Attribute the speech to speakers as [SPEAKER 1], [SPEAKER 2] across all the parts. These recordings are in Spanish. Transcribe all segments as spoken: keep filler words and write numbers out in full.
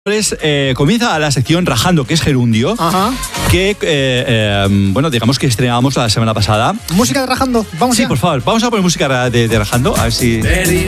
[SPEAKER 1] Eh, comienza la sección Rajando, que es gerundio. Ajá. Que, eh, eh, bueno, digamos que estrenábamos la semana pasada.
[SPEAKER 2] ¿Música de Rajando? Vamos
[SPEAKER 1] Sí,
[SPEAKER 2] ya.
[SPEAKER 1] por favor, vamos a poner música de, de Rajando. A ver si...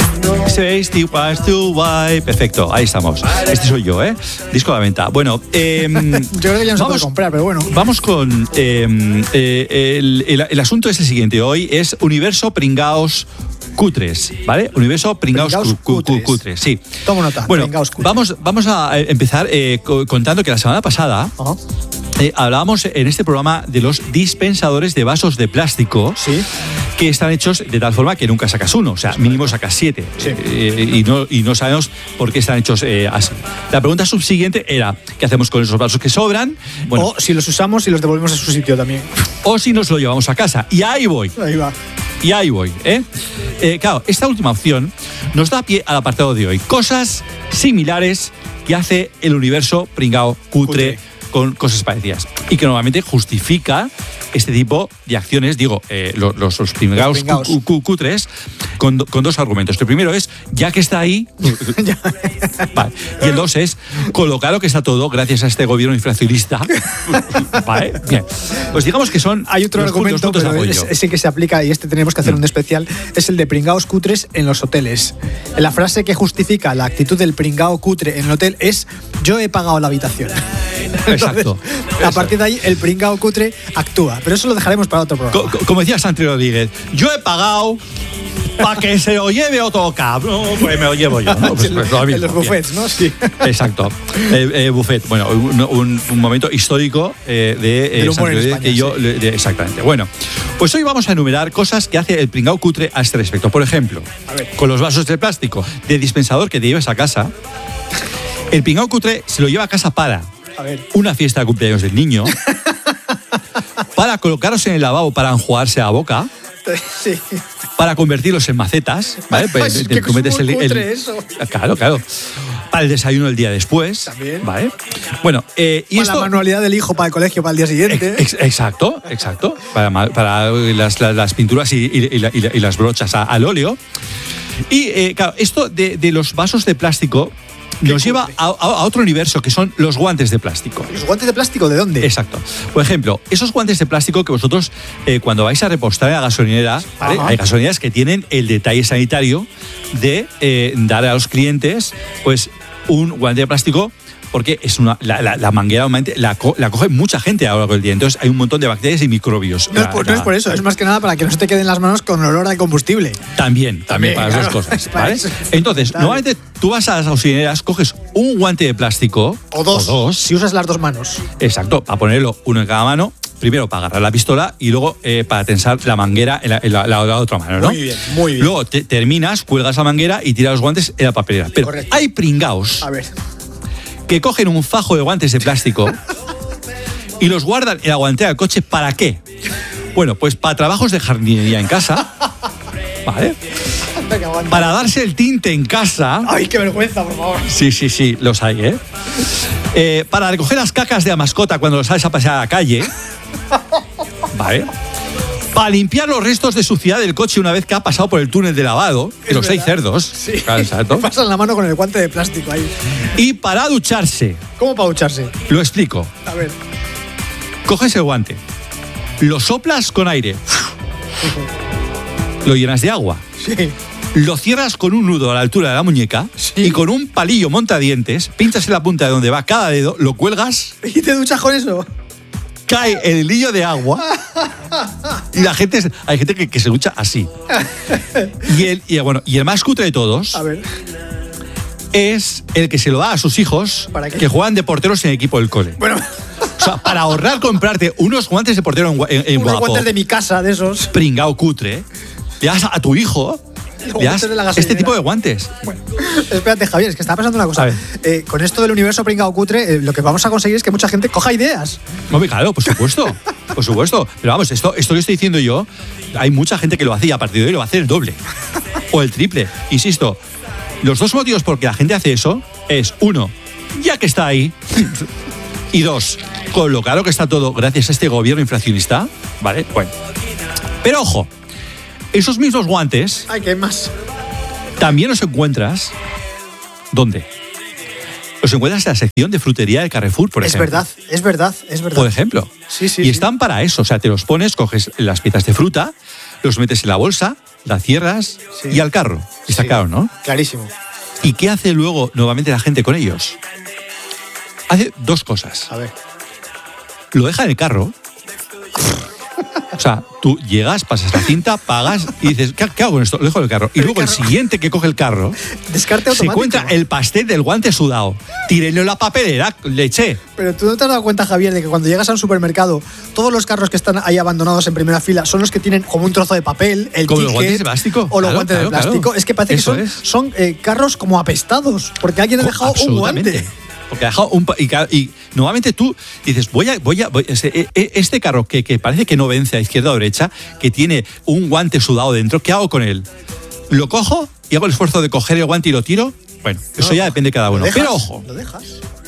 [SPEAKER 1] Perfecto, ahí estamos. Este soy yo, ¿eh? Disco a la venta. Bueno, eh,
[SPEAKER 2] yo creo que ya no se puede comprar, pero bueno.
[SPEAKER 1] Vamos con... Eh, eh, el, el, el asunto es el siguiente. Hoy es Universo Pringaos Cutres, ¿vale? Universo Pringaos, Pringaos cu, cu, cu, Cutres, sí.
[SPEAKER 2] Toma nota.
[SPEAKER 1] Bueno, vamos, vamos a empezar eh, contando que la semana pasada uh-huh. eh, hablábamos en este programa de los dispensadores de vasos de plástico.
[SPEAKER 2] Sí.
[SPEAKER 1] Que están hechos de tal forma que nunca sacas uno, o sea, mínimo sacas siete.
[SPEAKER 2] Sí.
[SPEAKER 1] Eh, y, no, y no sabemos por qué están hechos eh, así. La pregunta subsiguiente era, ¿qué hacemos con esos vasos que sobran?
[SPEAKER 2] Bueno, o si los usamos y los devolvemos a su sitio también.
[SPEAKER 1] O si nos lo llevamos a casa. Y ahí voy.
[SPEAKER 2] Ahí va.
[SPEAKER 1] Y ahí voy, ¿eh? eh claro, esta última opción nos da pie al apartado de hoy. Cosas similares que hace el universo pringao cutre, cutre. con cosas parecidas. Y que normalmente justifica este tipo de acciones, digo, eh, los, los, los pringaos, los pringaos. Cu, cu, cutres, con, con dos argumentos. El primero es, ya que está ahí, vale. Y el dos es, colocado que está todo gracias a este gobierno inflacionista. Vale, bien. Pues digamos que son...
[SPEAKER 2] Hay otro argumento, pero es, es el que se aplica, y este tenemos que hacer mm. un especial, es el de pringaos cutres en los hoteles. La frase que justifica la actitud del pringao cutre en el hotel es, yo he pagado la habitación.
[SPEAKER 1] Exacto.
[SPEAKER 2] Entonces, a partir de ahí, el pringao cutre actúa. Pero eso lo dejaremos para otro programa.
[SPEAKER 1] Co- como decía Santi Rodríguez, yo he pagado para que se lo lleve otro cabrón, pues me lo llevo yo, ¿no? Pues, pues lo mismo,
[SPEAKER 2] en los buffets,
[SPEAKER 1] bien.
[SPEAKER 2] ¿no? Sí.
[SPEAKER 1] Exacto. Eh, eh, buffet, bueno, un, un, un momento histórico eh, de eh, Santi Rodríguez que yo...
[SPEAKER 2] Sí.
[SPEAKER 1] De, exactamente. Bueno, pues hoy vamos a enumerar cosas que hace el pringao cutre a este respecto. Por ejemplo, con los vasos de plástico de dispensador que te lleves a casa, el pringao cutre se lo lleva a casa para...
[SPEAKER 2] A ver.
[SPEAKER 1] Una fiesta de cumpleaños del niño, para colocarlos en el lavabo para enjuagarse la boca,
[SPEAKER 2] sí.
[SPEAKER 1] para convertirlos en macetas, ¿vale?
[SPEAKER 2] Ay, es que
[SPEAKER 1] te metes
[SPEAKER 2] es muy
[SPEAKER 1] el, el,
[SPEAKER 2] eso.
[SPEAKER 1] Claro, claro. Para el desayuno el día después.
[SPEAKER 2] También.
[SPEAKER 1] ¿Vale? Bueno, eh, y
[SPEAKER 2] para
[SPEAKER 1] esto,
[SPEAKER 2] la manualidad del hijo para el colegio para el día siguiente.
[SPEAKER 1] Ex, exacto, exacto. Para, para las, las, las pinturas y, y, y, la, y las brochas a, al óleo. Y eh, claro, esto de, de los vasos de plástico nos lleva a, a otro universo, que son los guantes de plástico.
[SPEAKER 2] ¿Los guantes de plástico de dónde?
[SPEAKER 1] Exacto. Por ejemplo, esos guantes de plástico que vosotros, eh, cuando vais a repostar en la gasolinera, ¿vale? Hay gasolineras que tienen el detalle sanitario de eh, dar a los clientes pues un guante de plástico, porque es una, la, la, la manguera la, la coge mucha gente a lo largo del día. Entonces hay un montón de bacterias y microbios.
[SPEAKER 2] No, es por, no es por eso, es más que nada para que no se te queden las manos con olor a combustible.
[SPEAKER 1] También, también, también para claro, las dos cosas. ¿Vale? Entonces, claro. Normalmente tú vas a las gasolineras, coges un guante de plástico.
[SPEAKER 2] O dos,
[SPEAKER 1] o dos.
[SPEAKER 2] Si usas las dos manos.
[SPEAKER 1] Exacto, para ponerlo uno en cada mano. Primero para agarrar la pistola y luego eh, para tensar la manguera en la, en la, la, la otra mano, ¿no?
[SPEAKER 2] Muy bien, muy bien.
[SPEAKER 1] Luego te, terminas, cuelgas la manguera y tiras los guantes en la papelera. Pero correcto. Hay pringaos.
[SPEAKER 2] A ver.
[SPEAKER 1] Que cogen un fajo de guantes de plástico y los guardan en la guantera del coche. ¿Para qué? Bueno, pues para trabajos de jardinería en casa, ¿vale? Para darse el tinte en casa.
[SPEAKER 2] ¡Ay, qué vergüenza, por favor!
[SPEAKER 1] Sí, sí, sí, los hay, ¿eh? eh para recoger las cacas de la mascota cuando los sales a pasear a la calle, ¿vale? Para limpiar los restos de suciedad del coche una vez que ha pasado por el túnel de lavado, de los seis cerdos.
[SPEAKER 2] Sí.
[SPEAKER 1] Exacto.
[SPEAKER 2] Pasan la mano con el guante de plástico ahí.
[SPEAKER 1] Y para ducharse.
[SPEAKER 2] ¿Cómo para ducharse?
[SPEAKER 1] Lo explico.
[SPEAKER 2] A ver.
[SPEAKER 1] Coges el guante, lo soplas con aire, lo llenas de agua.
[SPEAKER 2] Sí.
[SPEAKER 1] Lo cierras con un nudo a la altura de la muñeca, sí. Y con un palillo montadientes, pinchas en la punta de donde va cada dedo, lo cuelgas.
[SPEAKER 2] ¿Y te duchas con eso?
[SPEAKER 1] Cae el hilillo de agua y la gente, hay gente que, que se ducha así. Y el, y, bueno, y el más cutre de todos,
[SPEAKER 2] a ver,
[SPEAKER 1] es el que se lo da a sus hijos que juegan de porteros en el equipo del cole.
[SPEAKER 2] Bueno,
[SPEAKER 1] o sea, para ahorrar comprarte unos guantes de portero en, en, en
[SPEAKER 2] unos
[SPEAKER 1] guapo,
[SPEAKER 2] guantes de mi casa, de esos.
[SPEAKER 1] Pringao cutre, le das a tu hijo das este tipo de guantes.
[SPEAKER 2] Bueno, espérate, Javier, es que está pasando una cosa. Eh, con esto del universo pringao cutre, eh, lo que vamos a conseguir es que mucha gente coja ideas.
[SPEAKER 1] No, claro, por supuesto. Por supuesto. Pero vamos, esto, esto que estoy diciendo yo, hay mucha gente que lo hace y a partir de hoy lo va a hacer el doble. O el triple. Insisto, los dos motivos por que la gente hace eso es, uno, ya que está ahí, y dos, con lo caro que está todo gracias a este gobierno inflacionista, ¿vale? Bueno. Pero ojo, esos mismos guantes...
[SPEAKER 2] Ay, ¿qué más?
[SPEAKER 1] También los encuentras... ¿Dónde? Los encuentras en la sección de frutería del Carrefour, por
[SPEAKER 2] es
[SPEAKER 1] ejemplo.
[SPEAKER 2] Es verdad, es verdad, es verdad.
[SPEAKER 1] Por ejemplo.
[SPEAKER 2] Sí, sí.
[SPEAKER 1] Y
[SPEAKER 2] sí.
[SPEAKER 1] están para eso. O sea, te los pones, coges las piezas de fruta, los metes en la bolsa, la cierras sí. y al carro. Está
[SPEAKER 2] sí.
[SPEAKER 1] claro, ¿no?
[SPEAKER 2] Clarísimo.
[SPEAKER 1] ¿Y qué hace luego nuevamente la gente con ellos? Hace dos cosas.
[SPEAKER 2] A ver.
[SPEAKER 1] Lo deja en el carro. O sea, tú llegas, pasas la cinta, pagas y dices, ¿qué, qué hago con esto? Lo dejo en el carro. Y
[SPEAKER 2] el
[SPEAKER 1] luego
[SPEAKER 2] carro.
[SPEAKER 1] el siguiente que coge el carro
[SPEAKER 2] Descarte automático.
[SPEAKER 1] se encuentra el pastel del guante sudado. Tírenlo en la papelera, le eché.
[SPEAKER 2] Pero tú no te has dado cuenta, Javier, de que cuando llegas a un supermercado, todos los carros que están ahí abandonados en primera fila son los que tienen como un trozo de papel, el
[SPEAKER 1] como
[SPEAKER 2] ticket,
[SPEAKER 1] los guantes de plástico.
[SPEAKER 2] O los
[SPEAKER 1] claro,
[SPEAKER 2] guantes
[SPEAKER 1] claro,
[SPEAKER 2] de plástico.
[SPEAKER 1] Claro.
[SPEAKER 2] Es que parece
[SPEAKER 1] Eso
[SPEAKER 2] que son,
[SPEAKER 1] es.
[SPEAKER 2] son eh, carros como apestados, porque alguien ha dejado un guante.
[SPEAKER 1] Porque ha dejado un y, y nuevamente tú dices, voy a, voy a, voy, este, este carro que, que parece que no vence a izquierda o derecha, que tiene un guante sudado dentro, ¿qué hago con él? ¿Lo cojo y hago el esfuerzo de coger el guante y lo tiro? Bueno, eso no, ya depende de cada uno.
[SPEAKER 2] Dejas,
[SPEAKER 1] Pero ojo,
[SPEAKER 2] lo dejas.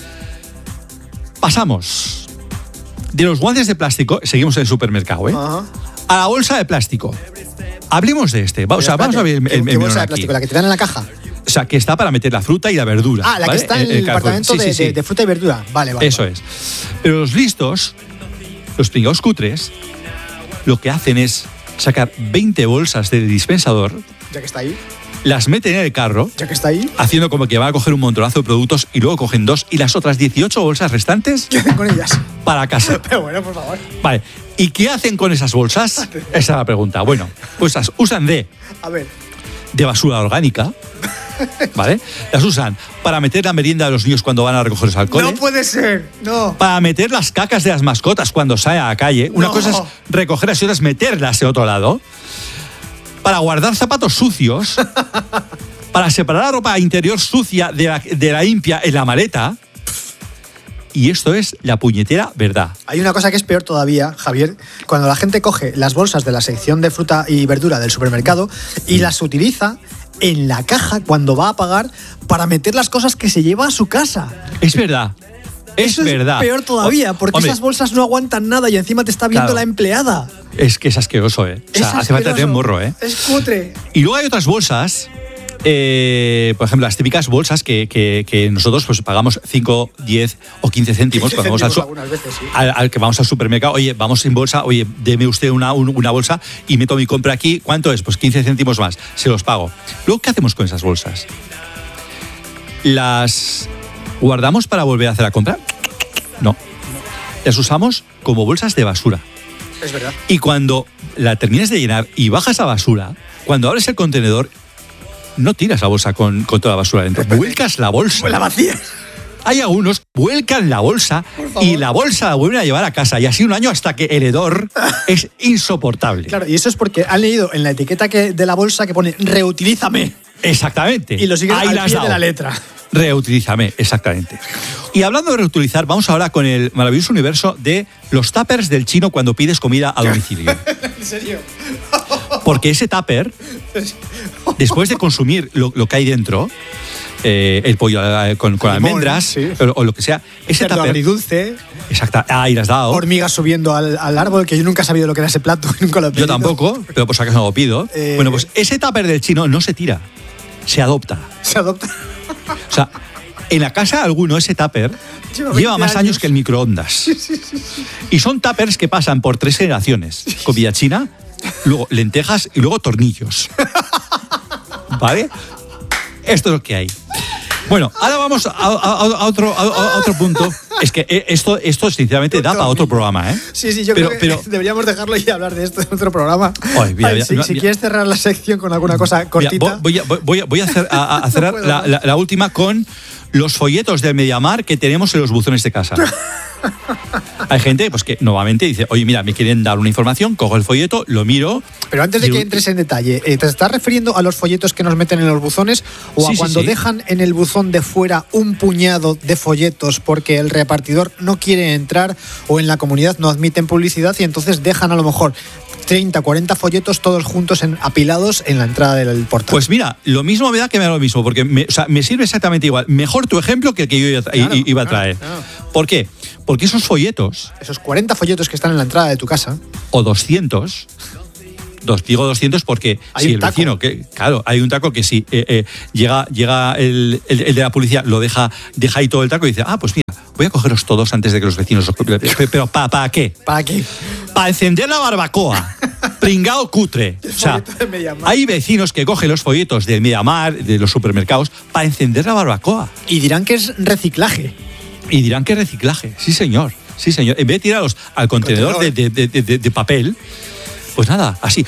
[SPEAKER 1] Pasamos de los guantes de plástico, seguimos en el supermercado, ¿eh?
[SPEAKER 2] Uh-huh.
[SPEAKER 1] A la bolsa de plástico. Hablemos de este. O sea,
[SPEAKER 2] espérate,
[SPEAKER 1] vamos a ver el,
[SPEAKER 2] ¿qué,
[SPEAKER 1] el,
[SPEAKER 2] qué
[SPEAKER 1] el
[SPEAKER 2] bolsa de
[SPEAKER 1] aquí.
[SPEAKER 2] plástico? ¿La que te dan en la caja?
[SPEAKER 1] O sea, que está para meter la fruta y la verdura.
[SPEAKER 2] Ah, la
[SPEAKER 1] ¿vale?
[SPEAKER 2] que está en el, el departamento
[SPEAKER 1] sí,
[SPEAKER 2] de,
[SPEAKER 1] sí, sí.
[SPEAKER 2] De, de fruta y verdura. Vale, vale.
[SPEAKER 1] Eso
[SPEAKER 2] vale.
[SPEAKER 1] es. Pero los listos, los pringaos cutres, lo que hacen es sacar veinte bolsas del dispensador.
[SPEAKER 2] Ya que está ahí.
[SPEAKER 1] Las meten en el carro.
[SPEAKER 2] Ya que está ahí.
[SPEAKER 1] Haciendo como que van a coger un montonazo de productos y luego cogen dos y las otras dieciocho bolsas restantes.
[SPEAKER 2] ¿Qué hacen con ellas?
[SPEAKER 1] Para casa.
[SPEAKER 2] Pero bueno, por favor.
[SPEAKER 1] Vale. ¿Y qué hacen con esas bolsas? Esa es la pregunta. Bueno, pues las usan de...
[SPEAKER 2] A ver.
[SPEAKER 1] De basura orgánica, ¿vale? Las usan para meter la merienda de los niños cuando van a recogerlos al cole.
[SPEAKER 2] No puede ser, no.
[SPEAKER 1] Para meter las cacas de las mascotas cuando sale a la calle. Una
[SPEAKER 2] no.
[SPEAKER 1] cosa es recogerlas y otra es meterlas de otro lado. Para guardar zapatos sucios. Para separar la ropa interior sucia de la, de la limpia en la maleta. Y esto es la puñetera verdad.
[SPEAKER 2] Hay una cosa que es peor todavía, Javier. Cuando la gente coge las bolsas de la sección de fruta y verdura del supermercado y las utiliza en la caja cuando va a pagar para meter las cosas que se lleva a su casa.
[SPEAKER 1] Es verdad. Es
[SPEAKER 2] Eso
[SPEAKER 1] verdad.
[SPEAKER 2] Es peor todavía, porque
[SPEAKER 1] Hombre,
[SPEAKER 2] esas bolsas no aguantan nada y encima te está viendo
[SPEAKER 1] claro.
[SPEAKER 2] la empleada.
[SPEAKER 1] Es que es asqueroso, ¿eh? O sea,
[SPEAKER 2] es
[SPEAKER 1] hace falta tener morro, ¿eh?
[SPEAKER 2] Es cutre.
[SPEAKER 1] Y luego hay otras bolsas. Eh, por ejemplo, las típicas bolsas que, que, que nosotros pues pagamos cinco, diez o quince céntimos cuando vamos al, su-
[SPEAKER 2] veces, sí.
[SPEAKER 1] al, al que vamos al supermercado. Oye, vamos sin bolsa, oye, deme usted una, un, una bolsa y meto mi compra aquí. ¿Cuánto es? Pues quince céntimos más, se los pago. Luego, ¿qué hacemos con esas bolsas? ¿Las guardamos para volver a hacer la compra? No. Las usamos como bolsas de basura.
[SPEAKER 2] Es verdad.
[SPEAKER 1] Y cuando la termines de llenar y bajas a basura, cuando abres el contenedor, no tiras la bolsa con, con toda la basura dentro. Vuelcas la bolsa.
[SPEAKER 2] Pues la vacías.
[SPEAKER 1] Hay algunos vuelcan la bolsa y la bolsa la vuelven a llevar a casa. Y así un año hasta que el hedor es insoportable.
[SPEAKER 2] Claro, y eso es porque han leído en la etiqueta que, de la bolsa que pone reutilízame.
[SPEAKER 1] Exactamente.
[SPEAKER 2] Y lo siguen
[SPEAKER 1] Ahí
[SPEAKER 2] al
[SPEAKER 1] las
[SPEAKER 2] pie
[SPEAKER 1] dado.
[SPEAKER 2] de la letra.
[SPEAKER 1] Reutilízame, exactamente. Y hablando de reutilizar, vamos ahora con el maravilloso universo de los tuppers del chino cuando pides comida a domicilio.
[SPEAKER 2] ¿En serio?
[SPEAKER 1] Porque ese tupper, después de consumir lo, lo que hay dentro, eh, el pollo eh, con, con
[SPEAKER 2] Limón,
[SPEAKER 1] almendras
[SPEAKER 2] sí.
[SPEAKER 1] o, o lo que sea, ese
[SPEAKER 2] Cerdo
[SPEAKER 1] tupper...
[SPEAKER 2] agridulce.
[SPEAKER 1] Exacto, ahí las has dado.
[SPEAKER 2] Hormigas subiendo al, al árbol, que yo nunca he sabido lo que era ese plato. Nunca lo he pedido.
[SPEAKER 1] Yo tampoco, pero por si acaso no lo pido.
[SPEAKER 2] Eh...
[SPEAKER 1] Bueno, pues ese tupper del chino no se tira, se adopta.
[SPEAKER 2] Se adopta.
[SPEAKER 1] O sea, en la casa de alguno ese tupper
[SPEAKER 2] Lleva,
[SPEAKER 1] lleva más
[SPEAKER 2] años.
[SPEAKER 1] años que el microondas.
[SPEAKER 2] Sí, sí, sí, sí.
[SPEAKER 1] Y son tuppers que pasan por tres generaciones. Comida china, luego lentejas y luego tornillos. ¿Vale? Esto es lo que hay. Bueno, ahora vamos a, a, a otro, a, a otro punto. Es que esto, esto sinceramente da para otro programa, ¿eh?
[SPEAKER 2] Sí, sí, yo
[SPEAKER 1] pero,
[SPEAKER 2] creo que
[SPEAKER 1] pero,
[SPEAKER 2] deberíamos dejarlo y hablar de esto en otro programa.
[SPEAKER 1] Ay, mira,
[SPEAKER 2] Ay,
[SPEAKER 1] mira,
[SPEAKER 2] si,
[SPEAKER 1] mira,
[SPEAKER 2] si
[SPEAKER 1] mira.
[SPEAKER 2] quieres cerrar la sección con alguna cosa cortita.
[SPEAKER 1] Mira, voy, voy, voy, voy a, hacer, a, a cerrar
[SPEAKER 2] No puedo,
[SPEAKER 1] la,
[SPEAKER 2] ¿no?
[SPEAKER 1] la, la última con los folletos del Mediamar que tenemos en los buzones de casa. Hay gente pues, que nuevamente dice, oye, mira, me quieren dar una información, cojo el folleto, lo miro.
[SPEAKER 2] Pero antes de
[SPEAKER 1] digo,
[SPEAKER 2] que entres en detalle, ¿te estás refiriendo a los folletos que nos meten en los buzones o
[SPEAKER 1] Sí,
[SPEAKER 2] a
[SPEAKER 1] sí,
[SPEAKER 2] cuando
[SPEAKER 1] sí.
[SPEAKER 2] dejan en el buzón de fuera un puñado de folletos porque el repartidor no quiere entrar o en la comunidad no admiten publicidad y entonces dejan a lo mejor treinta, cuarenta folletos todos juntos en, apilados en la entrada del portal?
[SPEAKER 1] Pues mira, lo mismo me da que me da lo mismo, porque me, o sea, me sirve exactamente igual. Mejor tu ejemplo que el que yo iba a,
[SPEAKER 2] Claro,
[SPEAKER 1] iba a
[SPEAKER 2] claro,
[SPEAKER 1] traer.
[SPEAKER 2] claro.
[SPEAKER 1] ¿Por qué? Porque esos folletos,
[SPEAKER 2] Esos cuarenta folletos que están en la entrada de tu casa.
[SPEAKER 1] o doscientos, Dos, digo doscientos porque
[SPEAKER 2] hay
[SPEAKER 1] si
[SPEAKER 2] un
[SPEAKER 1] el
[SPEAKER 2] taco.
[SPEAKER 1] vecino, que claro, hay un taco que si eh, eh, llega, llega el, el, el de la policía, lo deja, deja ahí todo el taco y dice, ah, pues mira, voy a cogeros todos antes de que los vecinos os... Pero ¿para pa qué?
[SPEAKER 2] ¿Para qué?
[SPEAKER 1] Para encender la barbacoa. Pringao cutre. O sea, hay vecinos que cogen los folletos del Mediamar, de los supermercados, para encender la barbacoa.
[SPEAKER 2] Y dirán que es reciclaje.
[SPEAKER 1] Y dirán que es reciclaje. Sí, señor. Sí, señor. En vez de tirarlos al contenedor de, de, de, de, de papel, pues nada, así.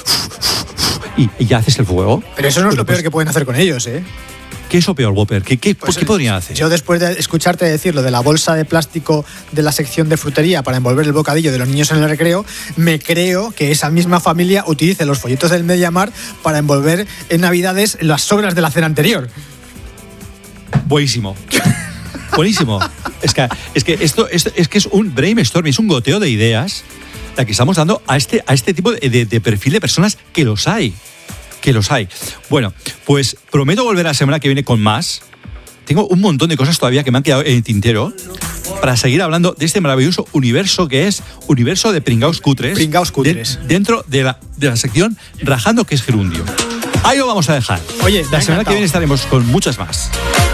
[SPEAKER 1] Y, y ya haces el fuego.
[SPEAKER 2] Pero eso no es
[SPEAKER 1] Bueno,
[SPEAKER 2] lo peor
[SPEAKER 1] pues,
[SPEAKER 2] que pueden hacer con ellos, ¿eh?
[SPEAKER 1] ¿qué es lo peor, Whopper? ¿Qué, qué,
[SPEAKER 2] Pues,
[SPEAKER 1] ¿qué podrían hacer?
[SPEAKER 2] Yo después de escucharte decir lo de la bolsa de plástico de la sección de frutería para envolver el bocadillo de los niños en el recreo, me creo que esa misma familia utilice los folletos del Mediamar para envolver en Navidades las sobras de la cena anterior.
[SPEAKER 1] Buenísimo. Buenísimo. Es que, es que esto es, es que es un brainstorming, es un goteo de ideas la que estamos dando a este, a este tipo de, de, de perfil de personas que los hay. Que los hay. Bueno, pues prometo volver la semana que viene con más. Tengo un montón de cosas todavía que me han quedado en el tintero para seguir hablando de este maravilloso universo que es universo de pringaos cutres.
[SPEAKER 2] Pringaos cutres.
[SPEAKER 1] De, dentro de la, de la sección Rajando, que es gerundio. Ahí lo vamos a dejar.
[SPEAKER 2] Oye,
[SPEAKER 1] la semana que viene estaremos con muchas más.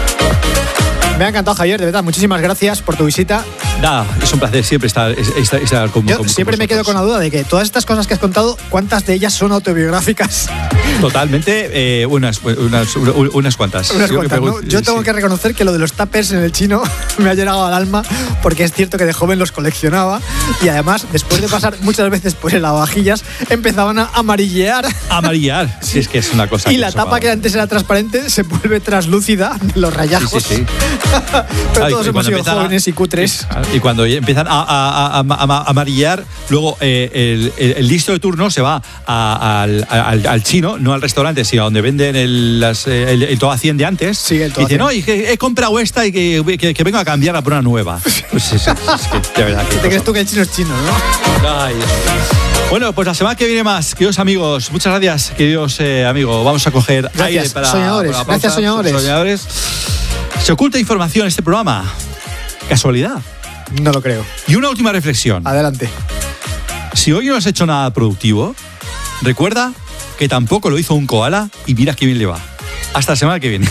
[SPEAKER 2] Me ha encantado, Javier, de verdad. Muchísimas gracias por tu visita.
[SPEAKER 1] Nada, es un placer siempre estar, estar, estar con,
[SPEAKER 2] Yo
[SPEAKER 1] con,
[SPEAKER 2] siempre
[SPEAKER 1] con
[SPEAKER 2] me quedo con la duda de que todas estas cosas que has contado, ¿cuántas de ellas son autobiográficas?
[SPEAKER 1] Totalmente, eh, unas, unas, unas cuantas.
[SPEAKER 2] Unas
[SPEAKER 1] Yo,
[SPEAKER 2] cuantas,
[SPEAKER 1] que
[SPEAKER 2] ¿no? Yo tengo
[SPEAKER 1] sí.
[SPEAKER 2] que reconocer que lo de los tuppers en el chino me ha llegado al alma, porque es cierto que de joven los coleccionaba y además, después de pasar muchas veces por el lavavajillas, empezaban a amarillear.
[SPEAKER 1] Amarillar, sí, es que es una cosa.
[SPEAKER 2] Y
[SPEAKER 1] que
[SPEAKER 2] la
[SPEAKER 1] eso,
[SPEAKER 2] tapa
[SPEAKER 1] vamos.
[SPEAKER 2] que antes era transparente se vuelve translúcida de los rayajos.
[SPEAKER 1] Sí, sí, sí.
[SPEAKER 2] Pero
[SPEAKER 1] Ay,
[SPEAKER 2] todos
[SPEAKER 1] y
[SPEAKER 2] hemos
[SPEAKER 1] cuando
[SPEAKER 2] sido
[SPEAKER 1] empiezan a-
[SPEAKER 2] jóvenes y cutres.
[SPEAKER 1] Y cuando ya empiezan a, a- a- a- a amarillar, luego eh, el, el- el listo de turno se va a- al, al- al chino, no al restaurante, sino a donde venden el, las, eh, el, el todo cien de antes.
[SPEAKER 2] Sí, el
[SPEAKER 1] y
[SPEAKER 2] todo
[SPEAKER 1] dice,
[SPEAKER 2] cien.
[SPEAKER 1] no, y que he comprado esta y que, que, que vengo a cambiarla por una nueva. Pues es, es que, de verdad. que
[SPEAKER 2] ¿Te crees tú que el chino es chino, no?
[SPEAKER 1] Ay, Dios. Bueno, pues la semana que viene más, queridos amigos. Muchas gracias, queridos eh, amigos. Vamos a coger
[SPEAKER 2] Gracias,
[SPEAKER 1] aire para.
[SPEAKER 2] soñadores.
[SPEAKER 1] para la
[SPEAKER 2] Gracias,
[SPEAKER 1] pausa.
[SPEAKER 2] soñadores.
[SPEAKER 1] Soñadores. Se oculta información en este programa. Casualidad.
[SPEAKER 2] No lo creo.
[SPEAKER 1] Y una última reflexión.
[SPEAKER 2] Adelante.
[SPEAKER 3] Si hoy no has hecho nada productivo, recuerda que tampoco lo hizo un koala y mira qué bien le va. Hasta la semana que viene.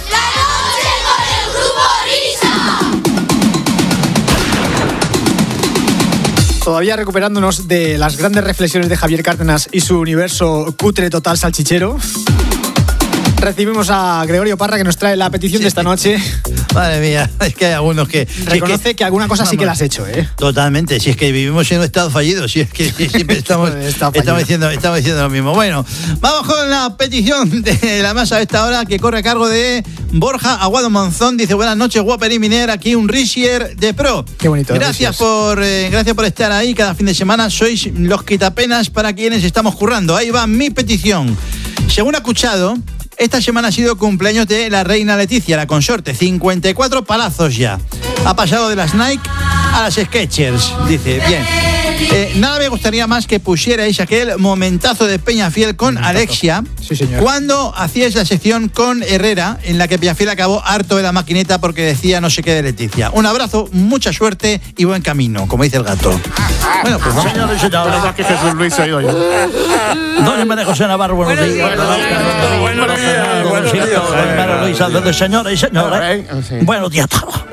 [SPEAKER 2] Todavía recuperándonos de las grandes reflexiones de Javier Cárdenas y su universo cutre total salchichero, recibimos a Gregorio Parra, que nos trae la petición de esta noche.
[SPEAKER 4] Madre mía, es que hay algunos que...
[SPEAKER 2] Reconoce
[SPEAKER 4] es que,
[SPEAKER 2] que alguna cosa sí que la has hecho, ¿eh?
[SPEAKER 4] Totalmente, si es que vivimos en un estado fallido, si es que siempre estamos,
[SPEAKER 2] Estado fallido.
[SPEAKER 4] estamos, diciendo, estamos diciendo lo mismo. Bueno, vamos con la petición de la masa a esta hora, que corre a cargo de Borja Aguado Monzón. Dice, buenas noches, Whopper y Miner, aquí un Rizier de Pro.
[SPEAKER 2] Qué bonito.
[SPEAKER 4] Gracias por, eh, gracias por estar ahí cada fin de semana. Sois los quitapenas para quienes estamos currando. Ahí va mi petición. Según ha escuchado, esta semana ha sido cumpleaños de la reina Leticia, la consorte. cincuenta y cuatro palazos ya. Ha pasado de las Nike a las Skechers. Dice, bien. Eh, nada me gustaría más que pusierais aquel momentazo de Peñafiel con
[SPEAKER 2] Momentazo.
[SPEAKER 4] Alexia.
[SPEAKER 2] Sí, señor.
[SPEAKER 4] Cuando hacíais la sección con Herrera, en la que Peñafiel acabó harto de la maquineta porque decía no sé qué de Leticia. Un abrazo, mucha suerte y buen camino, como dice el gato. Bueno, pues vamos.
[SPEAKER 5] Señores y señores, que Jesús Luis soy hoy.
[SPEAKER 4] Doña María José Navarro, buenos días.
[SPEAKER 5] Buenos días, buenos días.
[SPEAKER 4] Hermano Luis Alberto, señores y señores.
[SPEAKER 5] Sí.
[SPEAKER 4] Buenos días a todos.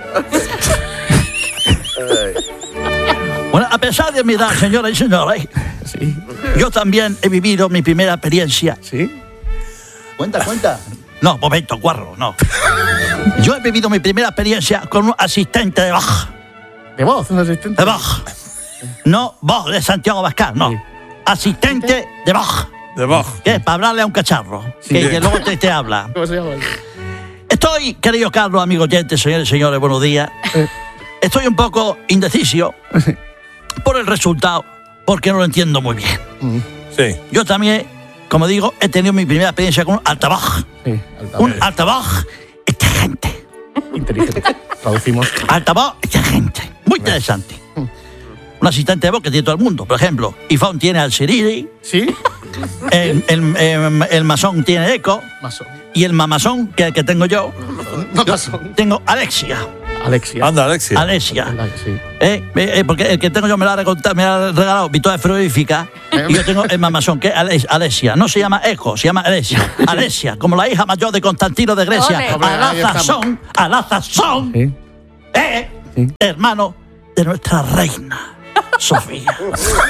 [SPEAKER 4] Bueno, a pesar de mi edad, señoras y señores,
[SPEAKER 5] Sí.
[SPEAKER 4] yo también he vivido mi primera experiencia.
[SPEAKER 5] ¿Sí?
[SPEAKER 4] Cuenta, cuenta. No, momento, guarro, no. Yo he vivido mi primera experiencia con un asistente de Bach.
[SPEAKER 5] ¿De voz? ¿Un asistente?
[SPEAKER 4] De Bach. No Bach de Santiago Abascal, no.
[SPEAKER 5] Sí.
[SPEAKER 4] Asistente de Bach.
[SPEAKER 5] De voz.
[SPEAKER 4] Que es para hablarle a un cacharro. que,
[SPEAKER 5] Sí.
[SPEAKER 4] que luego te, te habla.
[SPEAKER 5] ¿Cómo se llama?
[SPEAKER 4] Estoy, querido Carlos, amigos oyentes, señores y señores, buenos días. Estoy un poco indeciso por el resultado, porque no lo entiendo muy bien.
[SPEAKER 5] Sí.
[SPEAKER 4] Yo también, como digo, he tenido mi primera experiencia con un altabaj.
[SPEAKER 5] Sí.
[SPEAKER 4] Un altabaj exigente.
[SPEAKER 5] Inteligente. Traducimos.
[SPEAKER 4] Altabaj exigente. Muy interesante. Un asistente de voz que tiene todo el mundo. Por ejemplo, iPhone tiene al Siri,
[SPEAKER 5] ¿Sí?
[SPEAKER 4] el, el, el, el masón tiene Echo,
[SPEAKER 5] Masón.
[SPEAKER 4] y el mamazón, que, que tengo yo,
[SPEAKER 5] Mamazón.
[SPEAKER 4] tengo Alexia.
[SPEAKER 5] Alexia.
[SPEAKER 6] Anda, Alexia.
[SPEAKER 4] Alexia.
[SPEAKER 5] Anda, sí.
[SPEAKER 4] ¿Eh? Eh, Porque el que tengo yo me lo ha regalado, me ha regalado Victoria Frigorífica y yo tengo el mamazón, que es Ale- Alexia. No se llama Eco, se llama Alexia. Alexia, como la hija mayor de Constantino de Grecia.
[SPEAKER 7] Ole.
[SPEAKER 5] Hombre, ahí
[SPEAKER 4] Alazazón, Alazazón,
[SPEAKER 5] Sí.
[SPEAKER 4] eh,
[SPEAKER 5] Sí.
[SPEAKER 4] hermano de nuestra reina, Sofía.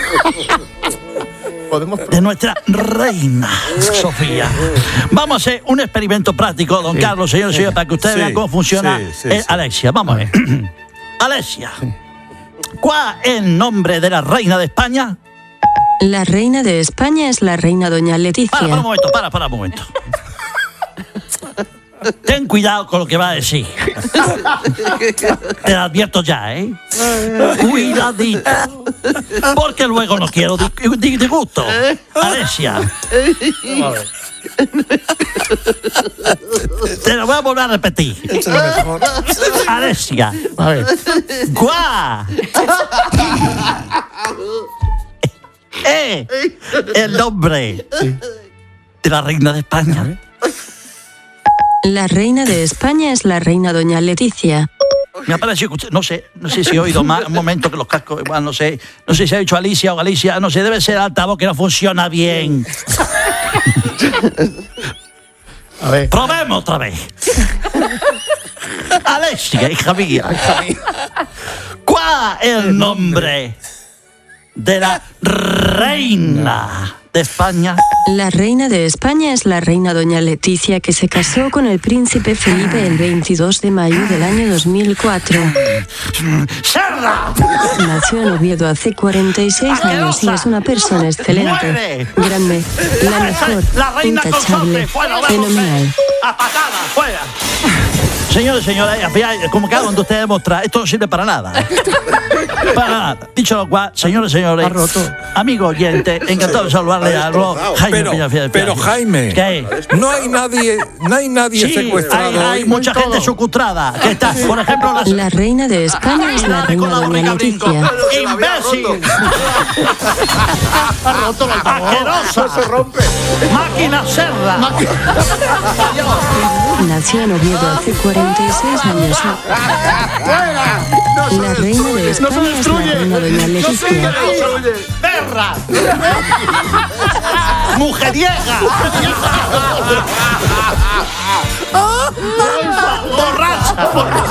[SPEAKER 5] Podemos.
[SPEAKER 4] De nuestra reina, Sofía. Vamos a hacer un experimento práctico, don Carlos, señor, señor, para que ustedes
[SPEAKER 6] Sí,
[SPEAKER 4] vean cómo funciona
[SPEAKER 6] sí, sí,
[SPEAKER 4] eh,
[SPEAKER 6] sí.
[SPEAKER 4] Alexia. Vamos a ver. Alexia, ¿cuál es el nombre de la reina de España?
[SPEAKER 8] La reina de España es la reina doña Leticia.
[SPEAKER 4] Para, para un momento, para, para un momento. Ten cuidado con lo que va a decir. Te lo advierto ya, ¿eh? Cuidadito. Porque luego no quiero di- di- disgusto. Alexia. Te lo voy a volver a repetir. Alexia.
[SPEAKER 5] A ver.
[SPEAKER 4] ¡Guau! ¡Eh! El nombre de la reina de España.
[SPEAKER 8] La reina de España es la reina doña Leticia.
[SPEAKER 4] Me ha parecido, escuchar- no sé, no sé si he oído más un momento que los cascos, igual no sé, no sé si ha dicho Alicia o Galicia, no sé, debe ser el altavoz que no funciona bien.
[SPEAKER 5] A ver.
[SPEAKER 4] Probemos otra vez. Alexia, hija mía. ¿Cuál es el nombre de la reina de España?
[SPEAKER 8] La reina de España es la reina doña Leticia, que se casó con el príncipe Felipe el veintidós de mayo del año dos mil cuatro.
[SPEAKER 4] ¡Serra!
[SPEAKER 8] Nació en Oviedo hace cuarenta y seis años y es una persona excelente,
[SPEAKER 4] ¡Muere!
[SPEAKER 8] grande, la mejor,
[SPEAKER 4] La reina
[SPEAKER 8] intachable,
[SPEAKER 4] consorte, fuera, vamos,
[SPEAKER 8] fenomenal.
[SPEAKER 4] a patada, fuera. Señores, señoras, al final, como cada uno de ustedes demuestra, esto no sirve para nada. Para nada. Dicho lo cual, señores, señores, amigo oyente, encantado de saludarle a los Jaime
[SPEAKER 6] Pero,
[SPEAKER 4] Peñafiel.
[SPEAKER 6] pero Jaime,
[SPEAKER 4] ¿Qué?
[SPEAKER 6] no hay nadie, no hay nadie
[SPEAKER 4] Sí, hay,
[SPEAKER 6] secuestrado.
[SPEAKER 4] hay
[SPEAKER 6] hoy.
[SPEAKER 4] mucha gente secuestrada. Que está, por ejemplo, la
[SPEAKER 8] La reina de España es la reina doña Leticia.
[SPEAKER 4] ¡Imbécil! ¡Asquerosa!
[SPEAKER 5] Se rompe.
[SPEAKER 4] ¡Máquina cerda!
[SPEAKER 8] Nació en Oviedo hace cuarenta y seis años. La reina de España es la reina doña Leticia.
[SPEAKER 4] ¡Perra! ¡Mujeriega! ¡Borracha!